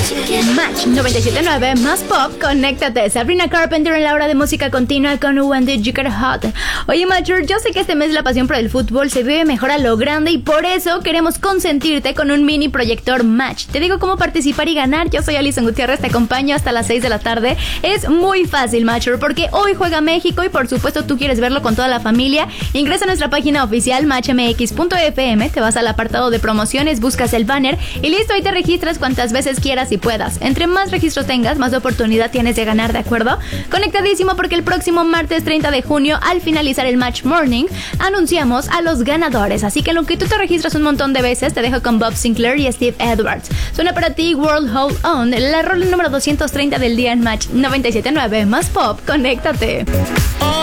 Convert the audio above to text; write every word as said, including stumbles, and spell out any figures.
Match noventa y siete punto nueve más pop, conéctate. Sabrina Carpenter en la hora de música continua con When Did You Get Hot. Oye, Mature, yo sé que este mes la pasión por el fútbol se vive mejor a lo grande y por eso queremos consentirte con un mini proyector Match. Te digo cómo participar y ganar. Yo soy Alison Gutiérrez, te acompaño hasta las seis de la tarde. Es muy fácil, Mature, porque hoy juega México y por supuesto tú quieres verlo con toda la familia. Ingresa a nuestra página oficial match m x punto f m, te vas al apartado de promociones, buscas el banner y listo, ahí te registras cuantas veces quieras y puedas. Entre más registros tengas, más oportunidad tienes de ganar, ¿de acuerdo? Conectadísimo, porque el próximo martes treinta de junio, al finalizar el Match Morning, anunciamos a los ganadores. Así que en lo que tú te registras un montón de veces, te dejo con Bob Sinclair y Steve Edwards. Suena para ti World Hold On, la rola número doscientos treinta del día en Match noventa y siete punto nueve más pop, conéctate.